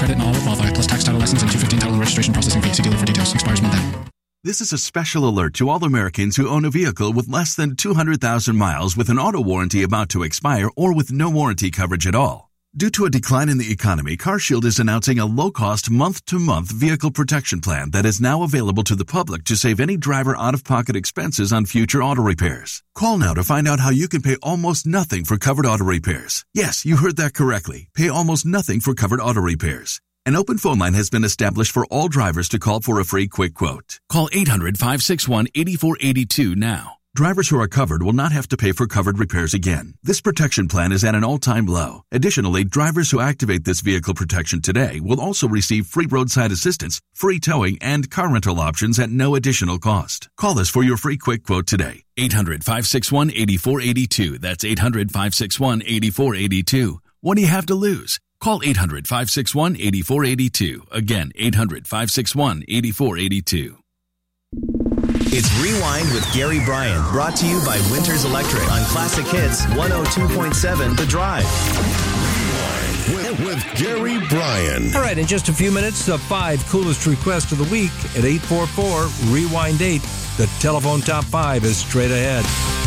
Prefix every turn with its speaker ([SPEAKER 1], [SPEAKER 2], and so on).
[SPEAKER 1] Credit and all will qualify, plus tax, title, license, and 215 title and registration processing fee. See dealer for details. Expires month end.
[SPEAKER 2] This is a special alert to all Americans who own a vehicle with less than 200,000 miles with an auto warranty about to expire or with no warranty coverage at all. Due to a decline in the economy, CarShield is announcing a low-cost month-to-month vehicle protection plan that is now available to the public to save any driver out-of-pocket expenses on future auto repairs. Call now to find out how you can pay almost nothing for covered auto repairs. Yes, you heard that correctly. Pay almost nothing for covered auto repairs. An open phone line has been established for all drivers to call for a free quick quote. Call 800-561-8482 now. Drivers who are covered will not have to pay for covered repairs again. This protection plan is at an all-time low. Additionally, drivers who activate this vehicle protection today will also receive free roadside assistance, free towing, and car rental options at no additional cost. Call us for your free quick quote today. 800-561-8482. That's 800-561-8482. What do you have to lose? Call 800-561-8482. Again, 800-561-8482.
[SPEAKER 3] It's Rewind with Gary Bryan, brought to you by Winters Electric on Classic Hits 102.7 The Drive.
[SPEAKER 4] With Gary Bryan.
[SPEAKER 5] All right, in just a few minutes, the 5 coolest requests of the week at 844-REWIND-8. The telephone top 5 is straight ahead.